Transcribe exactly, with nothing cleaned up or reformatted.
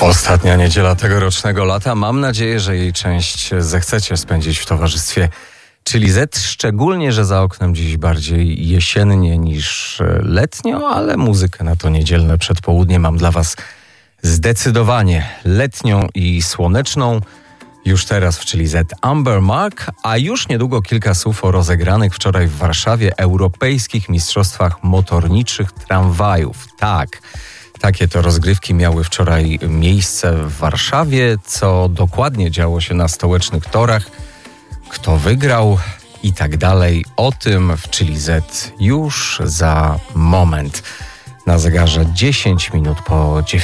Ostatnia niedziela tegorocznego lata. Mam nadzieję, że jej część zechcecie spędzić w towarzystwie Chili Z, szczególnie, że za oknem dziś bardziej jesiennie niż letnio, ale muzykę na to niedzielne przedpołudnie mam dla was zdecydowanie letnią i słoneczną. Już teraz w Chili Z Amber Mark, a już niedługo kilka słów o rozegranych wczoraj w Warszawie Europejskich Mistrzostwach Motorniczych Tramwajów. Tak, takie to rozgrywki miały wczoraj miejsce w Warszawie. Co dokładnie działo się na stołecznych torach, kto wygrał i tak dalej. O tym w Chili Z już za moment. Na zegarze dziesięć minut po dziewiątej.